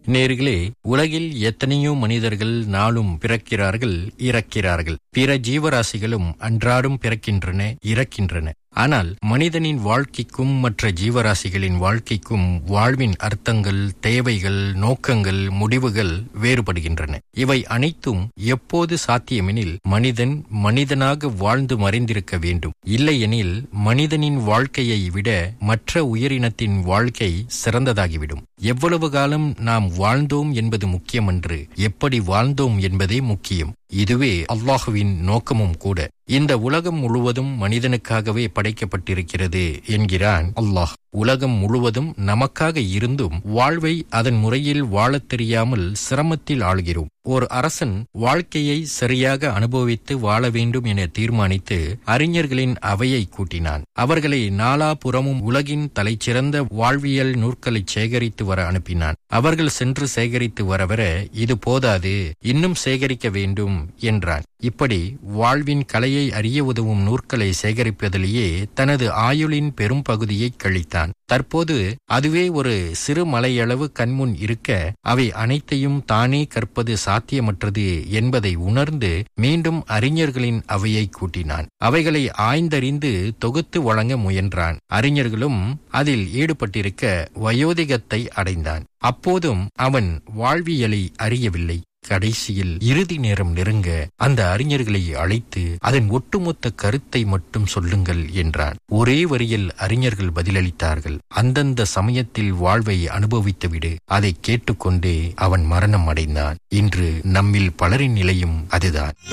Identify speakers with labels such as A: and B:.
A: நேயர்களே, உலகில் எத்தனையோ மனிதர்கள் நாளும் பிறக்கிறார்கள், இறக்கிறார்கள். பிற ஜீவராசிகளும் அன்றாடம் பிறக்கின்றன, இறக்கின்றன. ஆனால் மனிதனின் வாழ்க்கைக்கும் மற்ற ஜீவராசிகளின் வாழ்க்கைக்கும் வாழ்வின் அர்த்தங்கள், தேவைகள், நோக்கங்கள், முடிவுகள் வேறுபடுகின்றன. இவை அனைத்தும் எப்போது சாத்தியமெனில் மனிதன் மனிதனாக வாழ்ந்து மறைந்திருக்க வேண்டும். இல்லையெனில் மனிதனின் வாழ்க்கையை விட மற்ற உயிரினத்தின் வாழ்க்கை சிறந்ததாகிவிடும். எவ்வளவு காலம் நாம் வாழ்ந்தோம் என்பது முக்கியமன்று, எப்படி வாழ்ந்தோம் என்பதே முக்கியம். இதுவே அல்லாஹுவின் நோக்கமும் கூட. இந்த உலகம் முழுவதும் மனிதனுக்காகவே படைக்கப்பட்டிருக்கிறது என்கிறான் அல்லாஹ். உலகம் முழுவதும் நமக்காக இருந்தும் வாழ்வை அதன் முறையில் வாழத் தெரியாமல் சிரமத்தில் ஆழ்கிறோம். ஓர் அரசன் வாழ்க்கையை சரியாக அனுபவித்து வாழ வேண்டும் என தீர்மானித்து அறிஞர்களின் அவையை கூட்டினான். அவர்களை நாலாபுறமும் உலகின் தலைச்சிறந்த வாழ்வியல் நூற்களை சேகரித்து வர அனுப்பினான். அவர்கள் சென்று சேகரித்து வரவர இது போதாது, இன்னும் சேகரிக்க வேண்டும் என்றான். இப்படி வாழ்வின் கலையை அறிய உதவும் நூற்களை சேகரிப்பதிலேயே தனது ஆயுளின் பெரும் பகுதியை கழித்தான். தற்போது அதுவே ஒரு சிறு மலையளவு கண்முன் இருக்க அவை அனைத்தையும் தானே கற்பது சாத்தியமற்றது என்பதை உணர்ந்து மீண்டும் அறிஞர்களின் அவையை கூட்டினான். அவைகளை ஆய்ந்தறிந்து தொகுத்து வழங்க முயன்றான். அறிஞர்களும் அதில் ஈடுபட்டிருக்க வயோதிகத்தை அடைந்தான். அப்போதும் அவன் வாழ்வியலை அறியவில்லை. கடைசியில் இறுதி நேரம் நெருங்க அந்த அறிஞர்களை அழைத்து அதன் ஒட்டுமொத்த கருத்தை மட்டும் சொல்லுங்கள் என்றான். ஒரே வரியில் அறிஞர்கள் பதிலளித்தார்கள், அந்தந்த சமயத்தில் வாழ்வை அனுபவித்துவிடு. அதை கேட்டுக்கொண்டே அவன் மரணம் அடைந்தான். இன்று நம்மில் பலரின் நிலையும் அதுதான்.